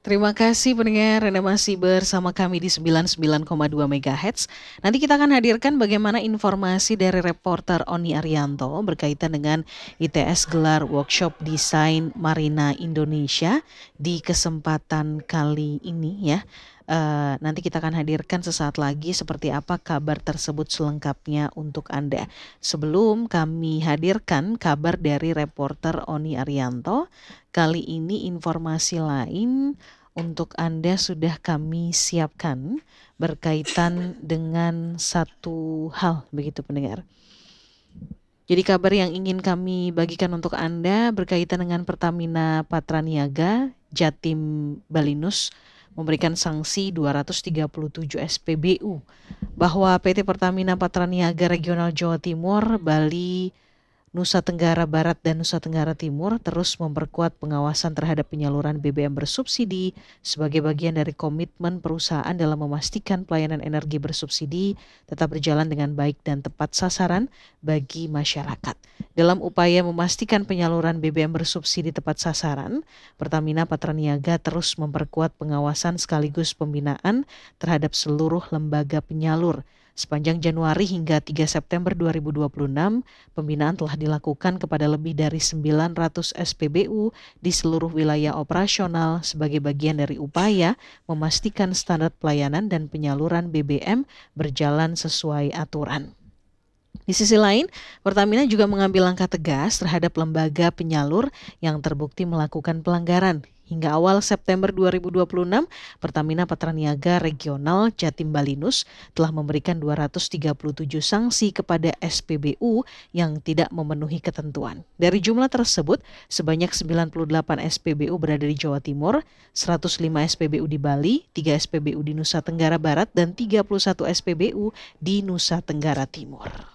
Terima kasih pendengar, Anda masih bersama kami di 99,2 MHz. Nanti kita akan hadirkan bagaimana informasi dari reporter Oni Arianto berkaitan dengan ITS gelar workshop desain Marina Indonesia di kesempatan kali ini ya. Nanti kita akan hadirkan sesaat lagi seperti apa kabar tersebut selengkapnya untuk Anda. Sebelum kami hadirkan kabar dari reporter Oni Arianto, kali ini informasi lain untuk Anda sudah kami siapkan berkaitan dengan satu hal, begitu pendengar. Jadi kabar yang ingin kami bagikan untuk Anda berkaitan dengan Pertamina Patraniaga Jatim Balinus memberikan sanksi 237 SPBU bahwa PT Pertamina Patraniaga Regional Jawa Timur, Bali, Nusa Tenggara Barat dan Nusa Tenggara Timur terus memperkuat pengawasan terhadap penyaluran BBM bersubsidi sebagai bagian dari komitmen perusahaan dalam memastikan pelayanan energi bersubsidi tetap berjalan dengan baik dan tepat sasaran bagi masyarakat. Dalam upaya memastikan penyaluran BBM bersubsidi tepat sasaran, Pertamina Patraniaga terus memperkuat pengawasan sekaligus pembinaan terhadap seluruh lembaga penyalur. Sepanjang Januari hingga 3 September 2026, pembinaan telah dilakukan kepada lebih dari 900 SPBU di seluruh wilayah operasional sebagai bagian dari upaya memastikan standar pelayanan dan penyaluran BBM berjalan sesuai aturan. Di sisi lain, Pertamina juga mengambil langkah tegas terhadap lembaga penyalur yang terbukti melakukan pelanggaran. Hingga awal September 2026, Pertamina Patraniaga Regional Jatim Balinus telah memberikan 237 sanksi kepada SPBU yang tidak memenuhi ketentuan. Dari jumlah tersebut, sebanyak 98 SPBU berada di Jawa Timur, 105 SPBU di Bali, 3 SPBU di Nusa Tenggara Barat, dan 31 SPBU di Nusa Tenggara Timur.